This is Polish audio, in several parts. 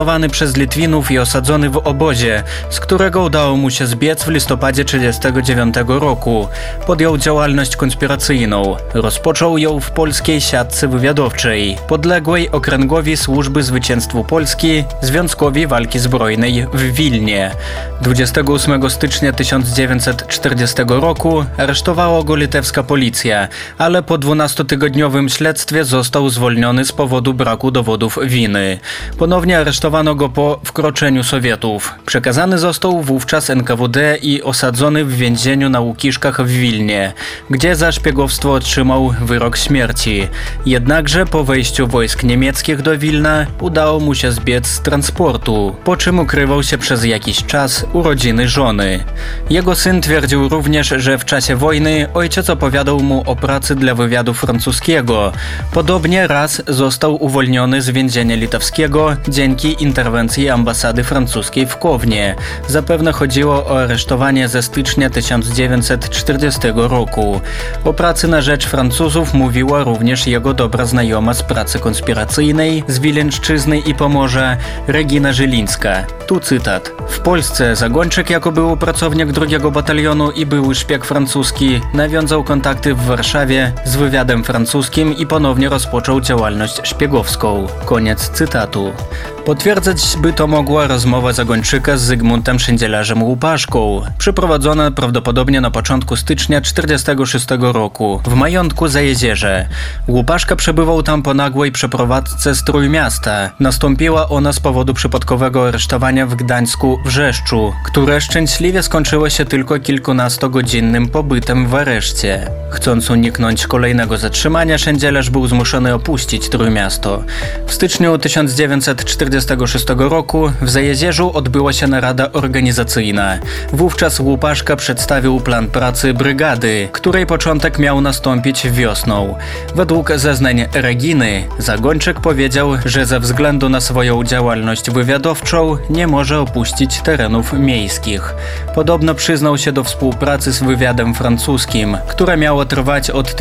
przez Litwinów i osadzony w obozie, z którego udało mu się zbiec w listopadzie 1939 roku. Podjął działalność konspiracyjną. Rozpoczął ją w polskiej siatce wywiadowczej, podległej Okręgowi Służby Zwycięstwu Polski, Związkowi Walki Zbrojnej w Wilnie. 28 stycznia 1940 roku aresztowała go litewska policja, ale po 12-tygodniowym śledztwie został zwolniony z powodu braku dowodów winy. Ponownie aresztowano go po wkroczeniu Sowietów. Przekazany został wówczas NKWD i osadzony w więzieniu na Łukiszkach w Wilnie, gdzie za szpiegowstwo otrzymał wyrok śmierci. Jednakże po wejściu wojsk niemieckich do Wilna udało mu się zbiec z transportu, po czym ukrywał się przez jakiś czas u rodziny żony. Jego syn twierdził również, że w czasie wojny ojciec opowiadał mu o pracy dla wywiadu francuskiego. Podobnie raz został uwolniony z więzienia litewskiego dzięki interwencji ambasady francuskiej w Kownie. Zapewne chodziło o aresztowanie ze stycznia 1940 roku. O pracy na rzecz Francuzów mówiła również jego dobra znajoma z pracy konspiracyjnej z Wileńszczyzny i Pomorza, Regina Żylińska. Tu cytat. W Polsce Zagończyk jako był pracownik drugiego batalionu i były szpieg francuski nawiązał kontakty w Warszawie z wywiadem francuskim i ponownie rozpoczął działalność szpiegowską. Koniec cytatu. Potwierdzać by to mogła rozmowa Zagończyka z Zygmuntem Szendzielarzem Łupaszką, przeprowadzona prawdopodobnie na początku stycznia 1946 roku w majątku Zajezierze. Łupaszka przebywał tam po nagłej przeprowadzce z Trójmiasta. Nastąpiła ona z powodu przypadkowego aresztowania w Gdańsku Wrzeszczu, które szczęśliwie skończyło się tylko kilkunastogodzinnym pobytem w areszcie. Chcąc uniknąć kolejnego zatrzymania, Szendzielarz był zmuszony opuścić Trójmiasto. W styczniu 1946 roku w Zajezierzu odbyła się narada organizacyjna. Wówczas Łupaszka przedstawił plan pracy brygady, której początek miał nastąpić wiosną. Według zeznań Reginy, Zagończyk powiedział, że ze względu na swoją działalność wywiadowczą nie może opuścić terenów miejskich. Podobno przyznał się do współpracy z wywiadem francuskim, które miało trwać od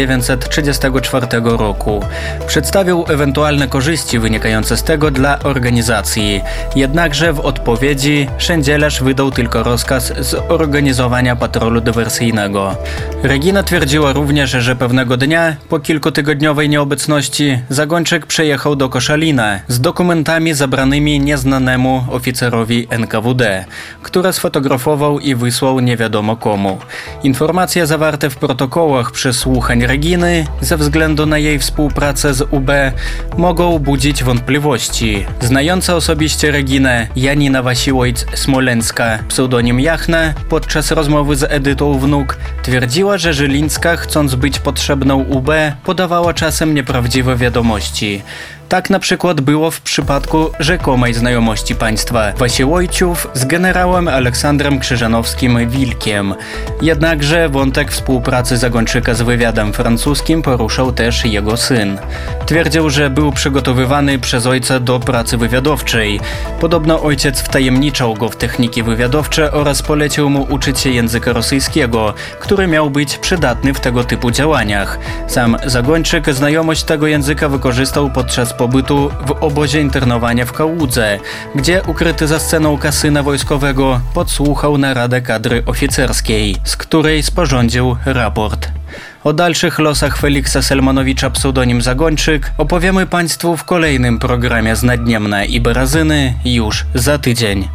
1934 roku. Przedstawił ewentualne korzyści wynikające z tego dla organizacji. Jednakże w odpowiedzi Szendzielarz wydał tylko rozkaz zorganizowania patrolu dywersyjnego. Regina twierdziła również, że pewnego dnia, po kilkutygodniowej nieobecności, Zagończyk przejechał do Koszalina z dokumentami zabranymi nieznanemu oficerowi NKWD, które sfotografował i wysłał nie wiadomo komu. Informacje zawarte w protokołach przesłuchań Reginy, ze względu na jej współpracę z UB, mogą budzić wątpliwości. Znająca osobiście Reginę Janina Wasiłojc-Smoleńska, pseudonim Jachna, podczas rozmowy z Edytą Wnuk, twierdziła, że Żylińska, chcąc być potrzebną UB, podawała czasem nieprawdziwe wiadomości. Tak na przykład było w przypadku rzekomej znajomości państwa Wasiłojciów z generałem Aleksandrem Krzyżanowskim-Wilkiem. Jednakże wątek współpracy Zagończyka z wywiadem francuskim poruszał też jego syn. Twierdził, że był przygotowywany przez ojca do pracy wywiadowczej. Podobno ojciec wtajemniczał go w techniki wywiadowcze oraz polecił mu uczyć się języka rosyjskiego, który miał być przydatny w tego typu działaniach. Sam Zagończyk znajomość tego języka wykorzystał podczas pobytu w obozie internowania w Kałudze, gdzie ukryty za sceną kasyna wojskowego podsłuchał naradę kadry oficerskiej, z której sporządził raport. O dalszych losach Feliksa Selmanowicza pseudonim Zagończyk opowiemy Państwu w kolejnym programie z Nadniemna i Barazyny już za tydzień.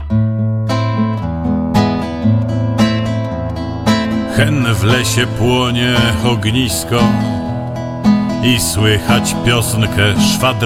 Hen w lesie płonie ognisko i słychać piosnkę szwadronu.